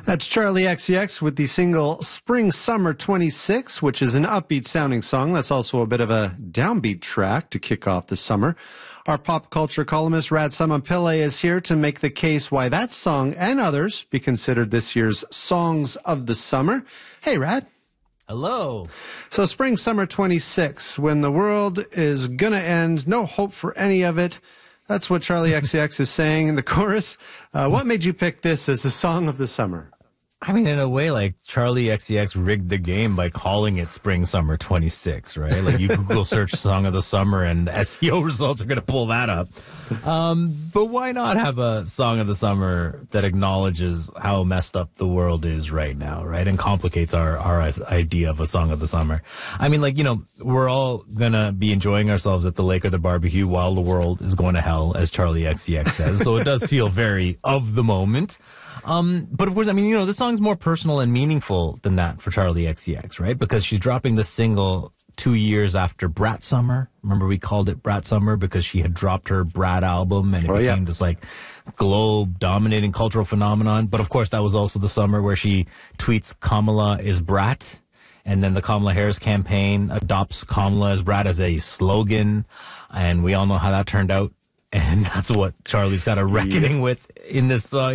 That's Charlie XCX with the single Spring Summer 26, which is an upbeat sounding song. That's also a bit of a downbeat track to kick off the summer. Our pop culture columnist Rad Samampillai is here to make the case why that song and others be considered this year's Songs of the Summer. Hey, Rad. Hello. So Spring Summer 26, when the world is gonna end, no hope for any of it. That's what Charlie XCX is saying in the chorus. What made you pick this as a song of the summer? I mean, in a way, like, Charlie XCX rigged the game by calling it Spring Summer 26, right? Like, you Google search Song of the Summer and SEO results are going to pull that up. But why not have a Song of the Summer that acknowledges how messed up the world is right now, right? And complicates our idea of a Song of the Summer. I mean, like, you know, we're all going to be enjoying ourselves at the lake or the barbecue while the world is going to hell, as Charlie XCX says. So it does feel very of the moment. But of course, I mean, you know, the song's more personal and meaningful than that for Charlie XCX, right? Because she's dropping the single 2 years after Brat Summer. Remember, we called it Brat Summer because she had dropped her Brat album and it became this like globe dominating cultural phenomenon. But of course, that was also the summer where she tweets Kamala is Brat. And then the Kamala Harris campaign adopts Kamala as Brat as a slogan. And we all know how that turned out. And that's what Charlie's got a reckoning with in this, So,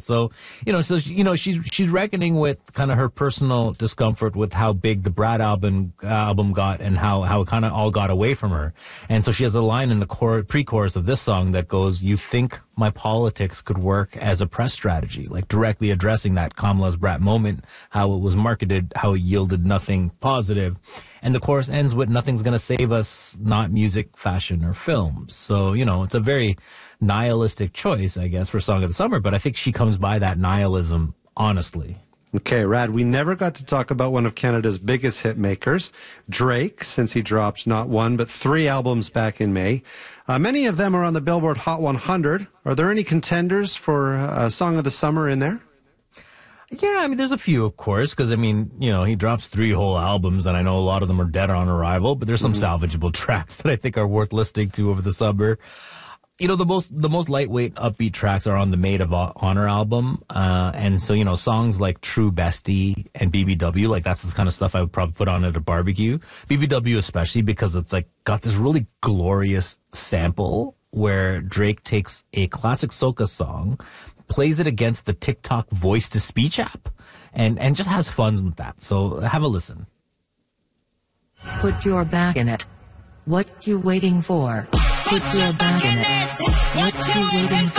she's reckoning with kind of her personal discomfort with how big the Brat album got and how it kind of all got away from her. And so she has a line in the pre-chorus of this song that goes, "You think my politics could work as a press strategy," like directly addressing that Kamala's Brat moment, how it was marketed, how it yielded nothing positive. And the chorus ends with "Nothing's gonna save us, not music, fashion, or films." So, you know, it's a very nihilistic choice, I guess, for Song of the Summer, but I think she comes by that nihilism honestly. Okay, Rad, we never got to talk about one of Canada's biggest hit makers, Drake, since he dropped not one, but 3 albums back in May. Many of them are on the Billboard Hot 100. Are there any contenders for Song of the Summer in there? Yeah, I mean, there's a few, of course, because, I mean, you know, he drops 3 whole albums, and I know a lot of them are dead on arrival, but there's some salvageable tracks that I think are worth listening to over the summer. You know, the most lightweight, upbeat tracks are on the Maid of Honor album, and so, you know, songs like True Bestie and BBW, like, that's the kind of stuff I would probably put on at a barbecue. BBW especially, because it's, like, got this really glorious sample where Drake takes a classic soca song, plays it against the TikTok voice-to-speech app, and just has fun with that. So have a listen. Put your back in it. What you waiting for? Put your back in it. What you waiting for?